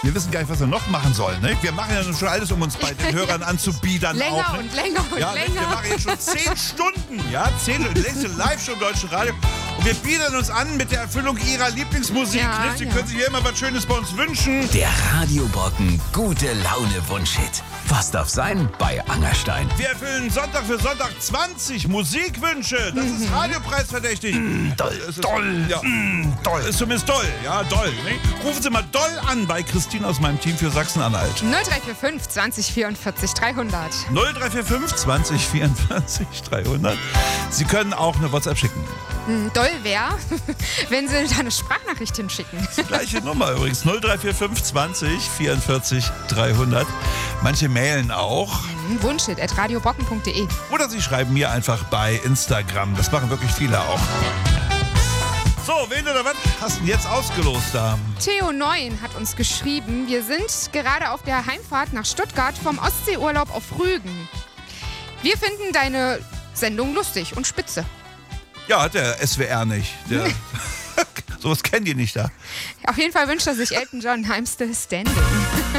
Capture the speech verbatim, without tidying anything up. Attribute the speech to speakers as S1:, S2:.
S1: Wir wissen gar nicht, was wir noch machen sollen. Ne? Wir machen ja schon alles, um uns bei den Hörern anzubiedern.
S2: Länger
S1: auch, ne?
S2: und länger und
S1: ja,
S2: länger.
S1: Wir machen jetzt schon zehn Stunden. Ja, zehn Stunden. Längste Live-Show im Deutschen Radio. Und wir biedern uns an mit der Erfüllung ihrer Lieblingsmusik.
S2: Ja,
S1: ne? Sie
S2: ja.
S1: können sich hier immer was Schönes bei uns wünschen.
S3: Der Radiobrocken Gute Laune Wunschhit. Was darf sein bei Angerstein?
S1: Wir erfüllen Sonntag für Sonntag zwanzig Musikwünsche. Das ist radiopreisverdächtig.
S3: Doll,
S1: Das ist,
S3: doll,
S1: ja,
S3: mm, doll.
S1: ist zumindest doll. Ja, doll. Ne? Rufen Sie mal doll an bei Christine aus meinem Team für Sachsen-Anhalt.
S2: null drei vier fünf zwanzig vierundvierzig dreihundert.
S1: null drei vier fünf zwanzig vierundvierzig dreihundert. Sie können auch eine WhatsApp schicken.
S2: Hm, Doll wäre, wenn Sie da eine Sprachnachricht hinschicken.
S1: Gleiche Nummer übrigens. null drei vier fünf zwanzig vierundvierzig dreihundert. Manche mailen auch.
S2: Wunschhit at radiobrocken punkt de.
S1: Oder Sie schreiben mir einfach bei Instagram. Das machen wirklich viele auch. So, wen oder was hast du denn jetzt ausgelost da?
S2: Theo neun hat uns geschrieben, wir sind gerade auf der Heimfahrt nach Stuttgart vom Ostseeurlaub auf Rügen. Wir finden deine Sendung lustig und spitze.
S1: Ja, hat der S W R nicht. Der sowas kennen die nicht da.
S2: Auf jeden Fall wünscht er sich Elton John, I'm Still Standing.